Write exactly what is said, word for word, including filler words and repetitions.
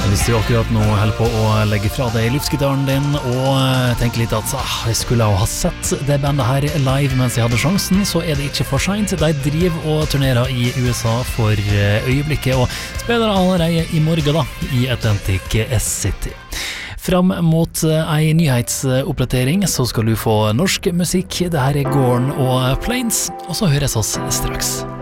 Hvis du akkurat nå holder på å legge fra deg luftgitaren din og tenker litt at ah, jeg skulle ha sett det bandet her live mens jeg hadde sjansen, så er det ikke for sent. De driver og turnerer i U S A for øyeblikket og spiller allerede i morgen da, i Atlantic City. Fram mot ei nyhetsoppdatering så skal du få norsk musikk. Det her er Gorn og Plains, og så høres oss straks.